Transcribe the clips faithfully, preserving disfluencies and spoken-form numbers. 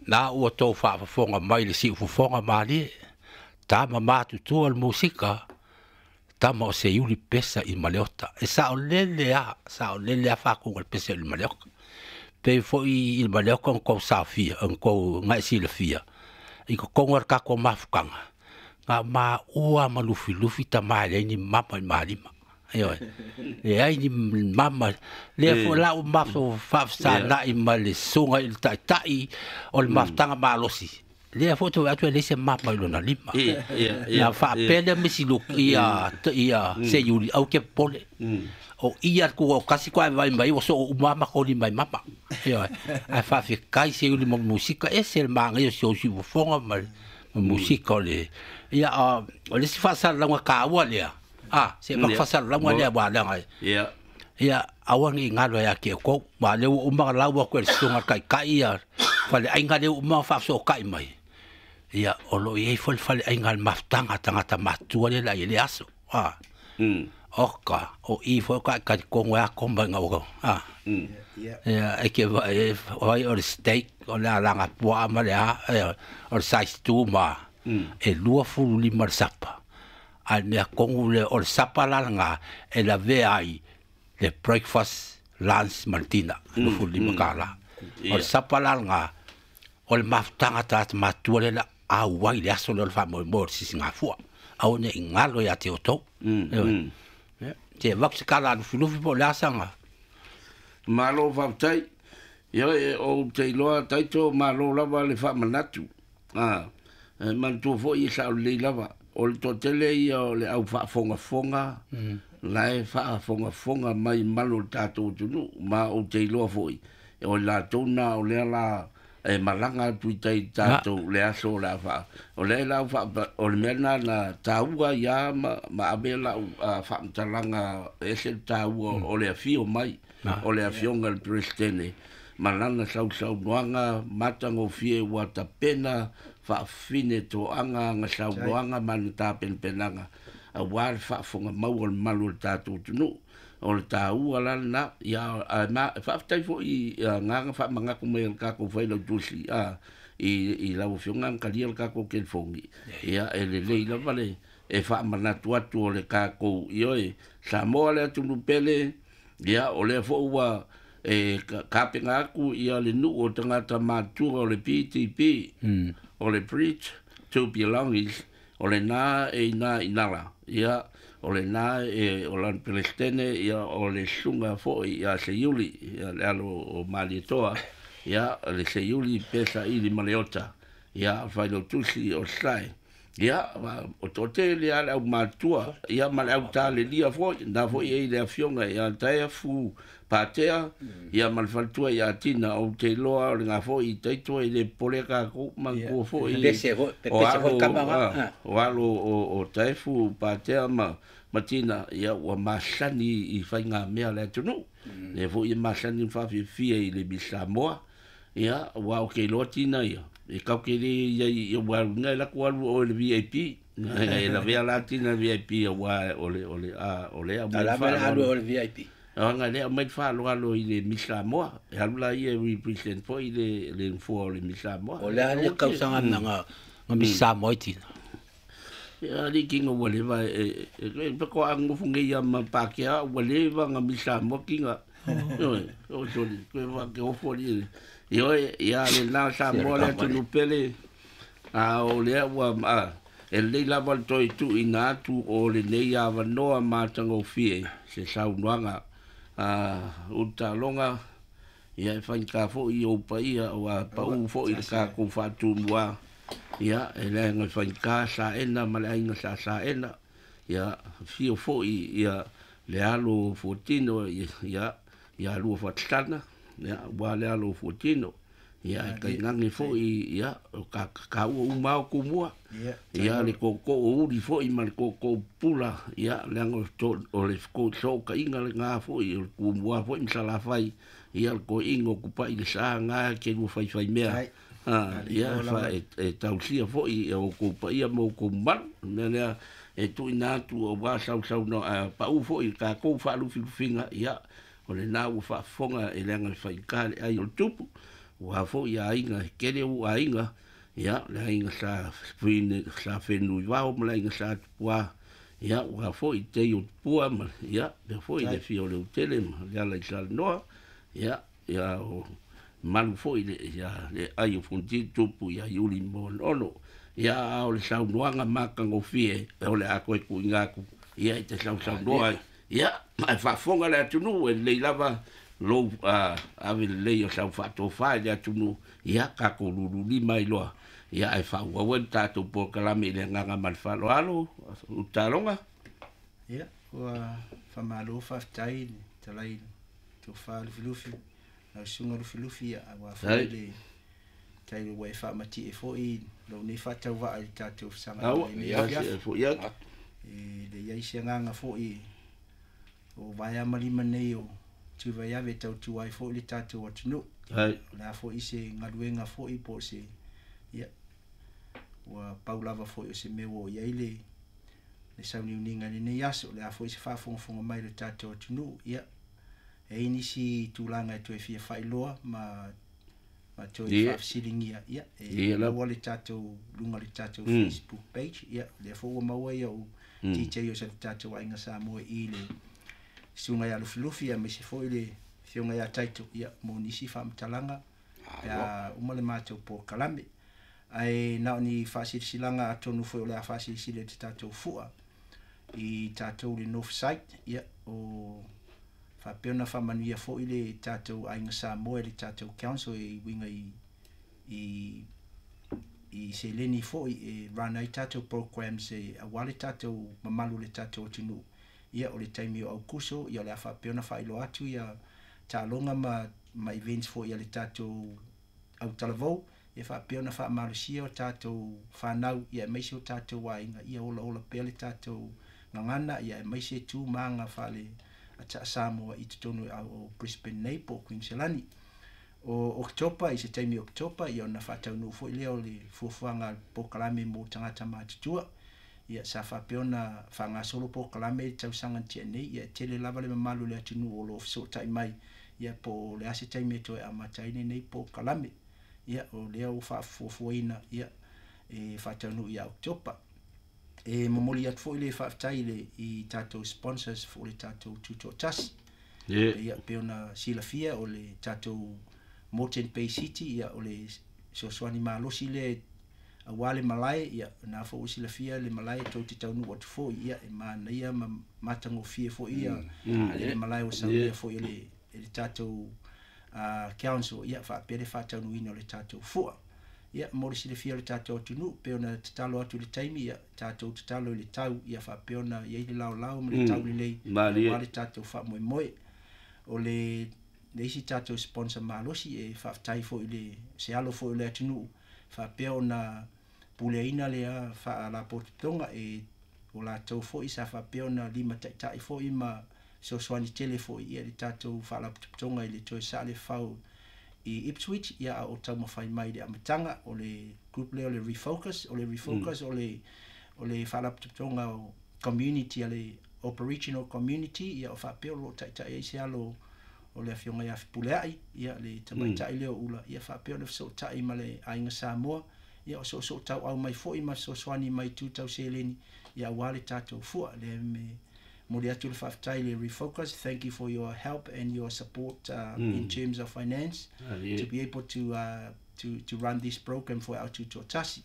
na ua tō whaafafonga mai le si ufafonga maali, tā ma mātu tua le musika, tā ma o se iuli pesa i maleota. E sa o lele a, sa o lele a whakunga le pesa i maleoka. Pe fo i il maleoka ang kou sa fia, ang kou ngai si le fia. I ko kongar ka ko mafukanga. Ngā mā ua ma lufi lufi ta mai le ni mama i maalima. Yo, e ai ni mama le fo la o mafo fafsa na i male sunga il tai tai o le maftanga malosi. Le fo to atu le se mama i lona lima. Ya fa pele misi lu ia ia se yuli au ke pole. O ia ko kasi ko vai mai o so o mama ko ni mai mama. Yo, a fa fi kai se yuli mo musika e se manga yo so si fonga mal musika le. Ia o le si fa sa la ka wa le. Ah, se ma fasal la mo le ba la ngai. Ya. Ya awang i ngalo ya ke ko, ma le o ma la wa ko sunga kai kai ya. Fa le ai ngale o ma fa so kai mai. Ya o lo ye fol fa le ai ngal maftanga tanga ta matu le la ile aso. Ah. Mm. Oka o i fo ka ka ko wa ko ba ngau. Ah. Mm. Ya e ke va e vai o steak o la la nga po ma le a o size two ma. E lua fu li marsapa. A mea kongu le o le sapalanga e la veai le breakfast, lunch, maltina. Mm, Nufu lima mm, kala. Yeah. O le sapalanga o le maftanga tata matua le la a wai le aso le fa mo mo sisi ngā fua. Au ne ingalo ya te oto. Mm, mm. Yeah. Te wakse kala nufu nufu po le asanga. Malo whautai. Ia e o te iloa taito malo lava le wha manatu. Ah. E mantua fo i sa o le lava. O le totele ia o le au whaafonga-fonga, lai whaafonga-fonga mai malo tātou tunu, ma o te iloa foi. E o la tōna o le ala e malanga tui tei tātou le aso la wha. O le la wha, o le mena na tāua ia ma, ma abe la whaamtalanga e se tāua o le afio mai, o le afionga le prestene. Malana sau sau noanga, matango fie wata pena, fa fine to anga nga sau noanga man ta pen penanga. A war fa fonga mau malu ta tu tunu. O ta u ala na ya ma fa tai fo i nga fa manga ko me ka ko foi lo tusi a i i la fionga ka li ka ko ken fongi. Ya ele le la vale e fa mana tu atu le ka ko yo e sa mo le tu pele ya o le fo wa e ka penga aku ia le nu o tangata matua o le P T P mm. o le preach to belong is o le na e na inala ia o le na e o lan Palestine ia o le sunga fo ia se yuli ia le alo o malitoa ia le se yuli pesa i li maleota ia fai lo tusi o sai ia o tote le ala matua ia mal au ta le dia fo na fo ia le afionga ia taia fu patea ia malfaltua ia tina o te loa o ngā fo i teito i le poleka ko mango fo i pese ho pese ho kamanga o alo o taifu patea ma matina ia o masani i fai ngā mea le tunu le fo i masani fa fi fi i le bisamoa ia wa o ke lotina ia e kau ke le ia i wa ngai la ko o le V I P e la vea latina V I P o o le o le a o le a o le V I P. Nga le mai fa lo lo i le Misamoa e alula i represent fo i le le fo le Misamoa o le ale ka usanga nga nga Misamoa tina ya li kinga wale va e pe ko angu funge ya ma pa ke a wale va nga Misamoa kinga yo o joli ko va ke o fo li yo ya le na Samoa le tu pele a o le wa ma e le la va to tu ina tu o le ne ya va no ma tango fie se sau noanga a uta longa ia fa ka fo i o pa ia o pa u fo i ka ko fa tu mua ia e le nga fa ka sa ena mala inga sa sa ena ia fio fo i ia le alo fotino ia ia lu fa tsana ia wa le alo fotino ia ka ngangi fo i ia ka ka u ma ko mua ia le ko ko u di fo i mal ko ko pula ia le ngo to o le ko so ka inga le nga fo i ku mua fo i sala fai ia ko ingo ku pa i sa nga ke u fai fai mea ah ia fa e tau sia fo i o ku pa ia mo ku mal ne e tu ina tu o wa sa sa no pa u fo i ka ko fa lu finga ia o le na u fa fonga e le nga fai ka ai o tupu ua fo ia inga kere u ainga ia le inga sa fine sa fenu va o mla inga sa pua ia ua fo i te o pua ma ia le fo i le fio le tele ma ia la sa no ia ia o malu fo i le ia le ai fonti tupu ia yuli mo ono ia o le sa noanga maka ngo fie o le ako ku ngaku ia te sa sa noa ia mai fa fonga le tunu e le lava lo a ave le o sa fa to fa le tunu ia ka ko lulu li mai lo ia ai fa wa wa ta to po kala me le nga mal fa lo alo u talonga ia wa fa malo fa tai talai to fa le filufi na sunga le filufi a wa fa le tai le wa fa mati e fo i lo ni fa ta wa ai ta to sanga ia fo ia e le ia se nga fo i o vai a mali maneo tu vai ave tau tu ai fo le tatu o tunu ai la fo i se ngaluenga fo i po se ia wa paulava fo i se mewo ia ile le sauni uninga ni ne yaso le fo i se fa fo fo mai le tatu o tunu ia e ini si tulanga tu e fia failoa ma ma tu e fa silingia ia e la wale tatu lunga le tatu Facebook page ia le fo ma wa ia o T J o se tatu wa inga sa mo ile sunga ya lufi ya mesi fo ile sunga ya taito ya monisi fam talanga ya umale mato po kalambe ai na ni fasil silanga atonu fo le fasil sile tato fua i tato le north side ya o fa pena fa mania fo ile tato ainga sa mo ile tato council i winga i i i se leni fo i run ai tato programs e awale tato mamalu le tato tinu ia o le taimi o aukuso ia le afa peona fa ilo atu ia talonga ma ma events fo ia le tato au talavou ia fa peona fa malusia o tato fa nau ia meisi o tato wainga ia ola ola pele tato ngangana ia meisi tu manga fa le ata Samoa i tonu o Brisbane Napo Queenslandi o Oktoba i se taimi Oktoba ia na fa tau no fo ile o le fufuanga pokalame mo tangata matutua ia sa fa peona fa nga solo po kalame tau sanga tiene ia tele lava le malu le atunu o lo so tai mai ia po le ase taimi to a mataine nei po kalame ia o le o fa fufuina ia e fa tau no ia Oktoba e momoli at fo ile fa tai le i tato sponsors fo le tato tuto tas ia peona silafia o le tato Moreton Bay City ia o le so swani malosi le a wale malai ia na fo usi la fia le malai to te tau nu wat fo ia e mana ia ma matango fie fo ia le malai o sa ia fo ile le tato a council ia fa pere fa tau nu ino le tato fo ia mo si le fia le tato tunu pe ona talo atu le taimi ia tato talo le tau ia fa pe ona ia le lao lao le tau le le tato fa moi moi o le le si tato sponsor malosi e fa tai fo ile se alo fo ile tunu fa pe ona puleina le fa la portonga e o la tau fo isa fa pe ona lima tai tai fo ima so swani telefo ia le tato fa la portonga ile to sa le fa i Ipswich ia o tau mawhai mai le amatanga o le group le o le refocus o le refocus mm. o le o le fa la portonga o community le operational community ia o fa pe o tai tai se alo o le afionga ia puleai ia le tamaitai leo ula ia fa pe o le so tai male ainga Samoa ia o so so tau au mai fo i ma so swani mai tu tau seleni ia wale tato fua le me mori atu le faafetai le refocus. Thank you for your help and your support uh, mm. in terms of finance uh, yeah. to be able to uh, to to run this program for our tutotasi.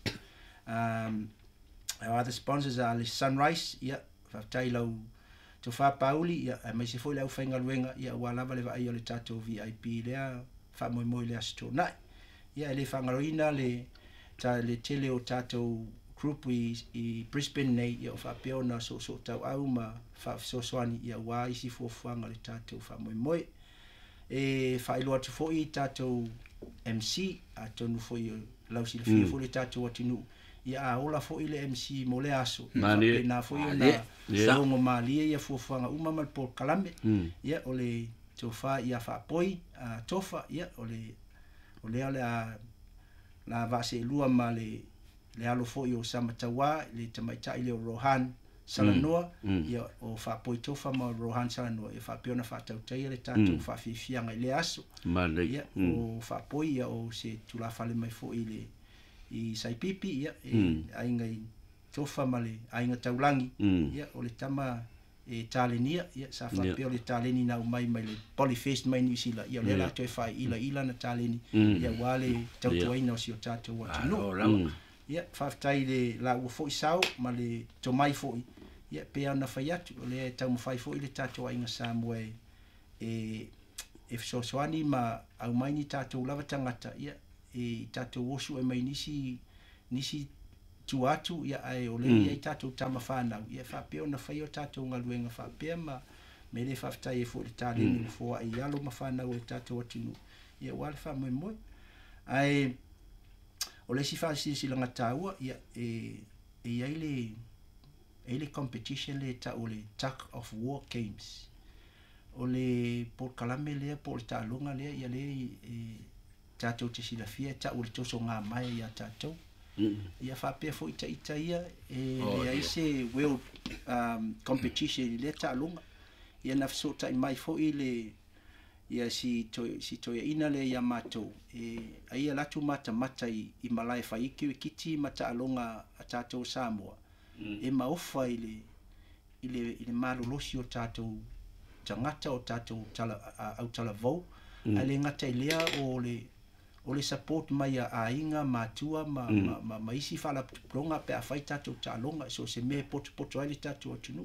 Um, our other sponsors are the Sunrise, yeah, faafetai lau to fa pauli ya mai se foi lau fainga luenga ya wala vale va ai le tato V I P le fa moi moi le asto na ya le fangaroina le ta le tele o tato group i, i Brisbane nei ya fa peona so so tau au ma fa so soani ya wa isi fo fanga le tato fa moi moi e fa ilo atu fo i tato M C ato nu fo i lau si le mm. fo le tato atinu ya ola fo ile M C mo le aso Mani. na fo i na songo mali ya fo fanga uma mal por kalambe mm. ya ole tofa ya fa poi uh, tofa ya ole ole ale a la va se lua male le alo fo yo samatawa le tamaita ile Rohan Salanoa ia o whapoi tofa ma Rohan Salanoa ia whapeona whatautai le tātou whawhiwhianga i le aso ia o whapoi ia o se tula whale mai fo i le i Saipipi ia e ainga i tofa ma le ainga taulangi ia o le tama e talenia ia sa whapeo le taleni nau mai mai le Polyfest mai New Zealand ia le la toi whai ila ila na taleni ia wale tautuaina o si o tātou watinu ia whaftai le la ua fo i sao ma le tomai fo i ia pe ana fai atu o le tau mawhai fo i le tātou ainga Samoa e e fsosoani ma au mai ni tātou lava tangata ia e tātou osu e mai nisi nisi tu atu ia ai o le ia tātou tama whanau ia whapeo na whai o tātou ngaluenga whapea ma me le whaftai e fo le tāleni le fo ai alo ma whanau e tātou atinu ia wale whamoe moe ai o le si whasi si langa tāua ia e e ia le ele competition le ta o le Tug of War Games o le Port Kalame le po le talonga le ia le e tātou te silafia ta o le toso ngā mai ia tātou ia whapea fo ita ita ia e le aise world um, competition le talonga ia na fsota i mai fo i le ia si to si to ina le ia matou e ai ala tu mata mata i, i malai fa iki kiti mata alonga tātou Samoa e maofa i le i le i le malolosi o tātou tangata o tātou tala au tala vau a le ngata i lea o le o le support mai a ainga matua ma ma ma, ma isi fala plonga pe a fai tātou talonga so se me poto poto ai tātou atunu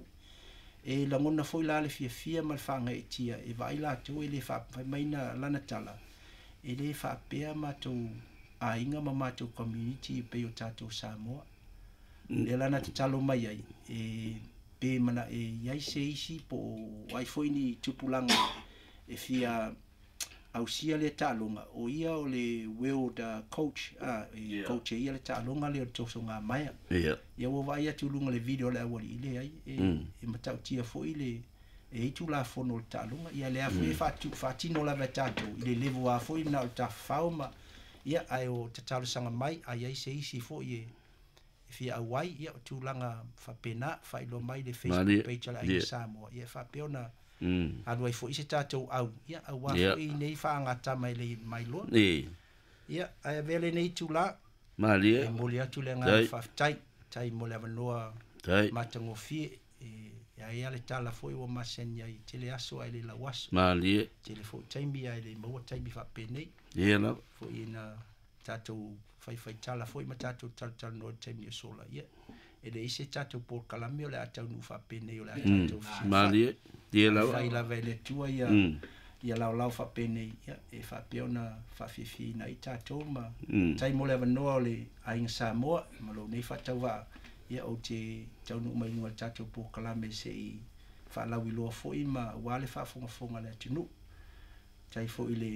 e la ngona foi la le fia fia mal fanga e tia e vai la tu e le fa mai na lana tala e le fa pea matou ainga ma matou community pe o tātou Samoa le lana te talo mai ai e pe mana e iai se isi po ai foi ni tupulanga e fia au sia le talonga o ia o le world uh, coach ah e yeah. coach ia le talonga le toso nga mai ia ia wo vai atu lunga le video le awali ile ai e, mm. e matau tia foi le e itu la fono le talonga ia le afu mm. e fatu fatino la vetato ile level a foi na ta fauma ia ai o te talo sanga mai ai ai se isi foi e fia awai ia tu langa fa pena fa ilo mai le Facebook page la ai Samoa ia fa peona mm adu ai fo ise tātou au ia au wa fo i nei fa ngata mai le mai lo e ia ai vele nei tu la mali e moli atu le nga fa tai tai mo le vanoa tai matango fi e ia ia le tala fo i o masen ia i tele aso ai le la was mali tele fo tai mi ai le mo tai mi fa pene ia la fo i na tātou fai fai tala fo i ma tātou tal tal no tai mi sola ia e le ise tātou Port Kalame o le atau nu fa pene o le atau mali ia la fai la vele tua ia ia lau lau fa pene ia e fa peona fa fifi na i tātou ma tai mo le vanoa o le ainga Samoa ma lo nei fa tau va ia o te tau nu mai ngua tātou Port Kalame se i fa lau i loa fo i ma wale fa fonga fonga le atinu tai fo i le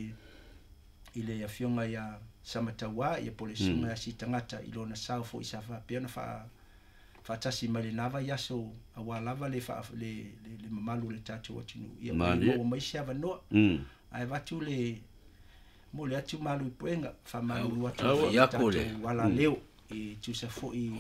i le afionga ia samatawa ia pole sunga si tangata i lona sau fo i sa fa peona fa fatasi mai le lava yaso awa lava le fa le le, le mamalu le tatu atinu ia mo mai sia vano mm ai vatu le mo le atu malu puenga fa malu atu ia pole wala leo e tu sa fo i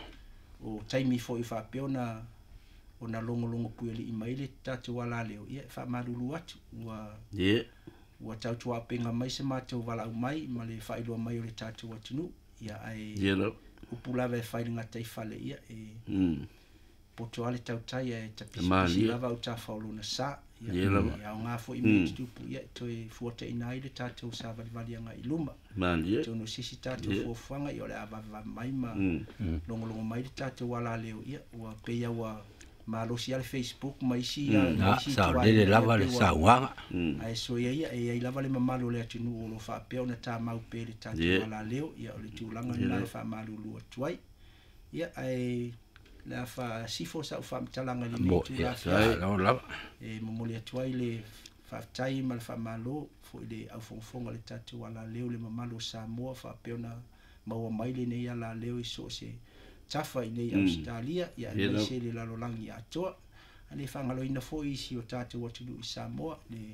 o taimi fo i fa peona ona longo longo pueli i mai le tatu wala leo ia fa malu atu wa ia wa tatu apenga mai se matu wala mai ma le fa ilo mai le tatu atinu ia ai ia upula ve fai nga tai fale ia e mm poto ale tau tai e tapisi lava o ta faulu na sa ia ia nga fo i me tupu ia to e fuata ina ile tatu sa vali vali nga iluma mali to no sisi tatu fo fanga i ole ava mai ma longo longo mai tatu wala leo ia wa pe ia wa ma lo si al Facebook mai si ia si sa le lava le sa wanga ai so ia ia ia lava le mamalo le atinu lo fa pe ona ta mau pe le tatu wala leo ia ole tu langa na fa malu lu tuai ia ai la fa sifo sa fa talanga ni tu la la e mo le tuai le fa tai mal fa malo fo le au fonfonga le tatu wala leo le mamalo sa mo fa pe ona mau mai le nei ala leo i so se tafa i nei Australia ia nei se le lalo langi atoa ane whangalo ina fo isi o tātou atunu i Samoa le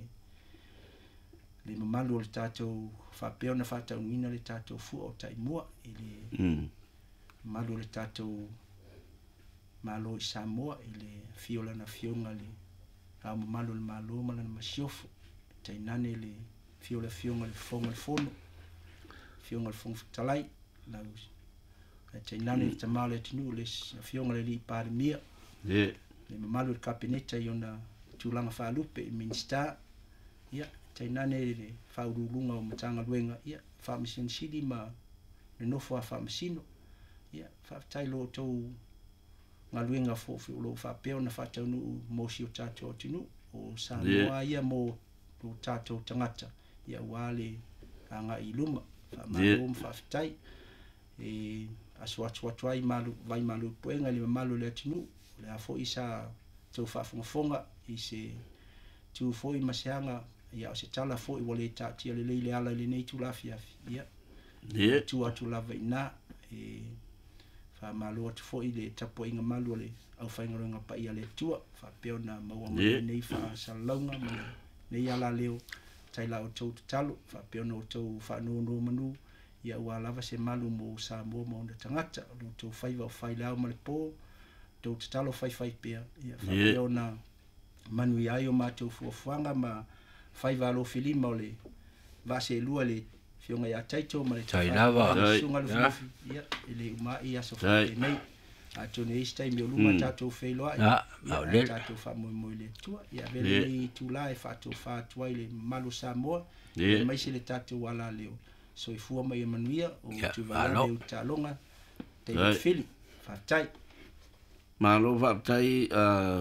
le mamalu o le tātou whapeo na whatau ngina le tātou fua o taimua i le mamalu o le tātou malo i Samoa i le fiola na fionga le a malo le malo mala na masiofo tainane le fiola fionga le fonga le fono fionga le fonga talai la tainane le tamale tinu le fionga le li parimia yeah le malo le kabineta iona tulanga faalupe i minista ia tainane le faululunga o matanga luenga ia fa mission sidi ma le nofo a fa misino ia fa tailo to ngaluenga fo fi lo fa peo na fa tonu mo si o tato tinu o sa noa ia mo o tato tangata ia wale anga iluma fa malum fa tai e aswa tswa twai malu vai malu poenga le malu le tinu le afo isa to fa fonga i se tu fo i masianga ia o se tala fo i wale tati le le ala le nei tu la fia ia yeah tu atu la vaina e fa malu atu fo i le tapo inga malu le au fa inga ronga pa ia le tua fa peona maua yeah. Nei fa salaunga ma nei ala leo taila o tau talo fa peona o tau fa no no manu ia ua lava se malu mo sa mo mo na tangata o tau faiva o fai lao ma le po tau talo fai fai pea ia fa yeah. Peona manu ia o ma tau fuafuanga ma faiva lo filima o le va se lua le fionga ya taito ma le tailava sunga le fufi ia ele uma ia so fa nei a tone esta i luma tato feilo ai a tato fa mo mo le tua ia vele le tu la e fa to fa tu ile malu Samoa e mai se le tato wala leo so i fua mai manuia o tu va le talonga te fili fa tai malo va tai a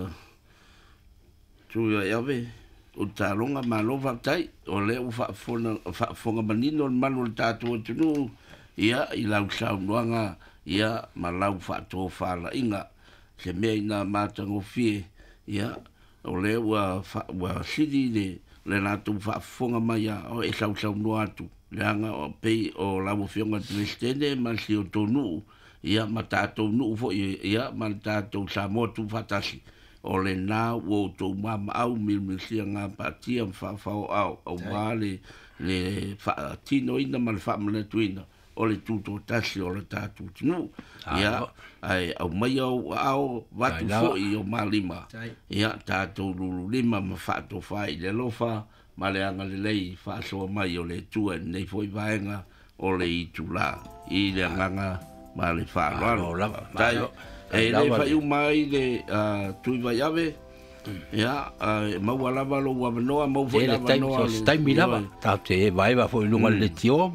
tu ia ve o talonga malo va tai o le u fa fona fa fonga manino malu tato tu ia i lau sa noanga ia malau fa to fa la inga se me na matango fie ia o le wa fa wa sidi le le na tu fa fonga mai o e sau sau no atu le anga o pe o la mo fionga tristene ma si o tonu ia matato nu fo ia matato sa mo tu fatasi o le na wo to mama au mil mil sia nga patia fa fa au o vale le fa tino ina mal fa mle tuina o le tuto tasi o le tatu tinu ia ai au mai au au watu fo i o malima ia tatu lulu lima ma fa to fai le lofa ma le anga le lei fa so mai o le tua nei foi vaenga o le itula i le nganga ma le fa lo dai e le fa u mai le tui vai ave ia ma wala valo wa no ma vo la no stai mi lava ta te vai va foi lunga le tio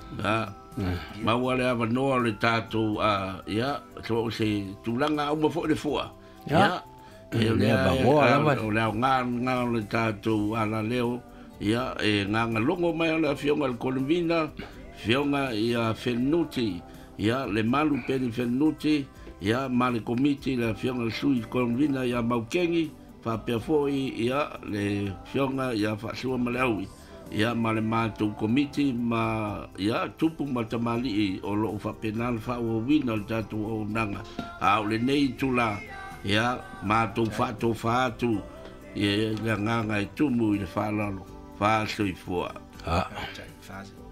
ma wala va no le tato a ia so se tulanga uma fo le foa ia e le ba o le nga nga le tato ala leo ia e nga nga longo mai la fionga le Colombina fionga ia fenuti ia le malu pe di fenuti ia male komiti la fionga sui Colombina ia maukengi fa pe foi ia le fionga ia fa sua malawi ia male matu komiti ma ia tupu matamali o lo fa penal fa o wina tatu o nanga a le nei tula ia matu fa to fa tu ia nga nga tu mu le fa lo fa sui fo ah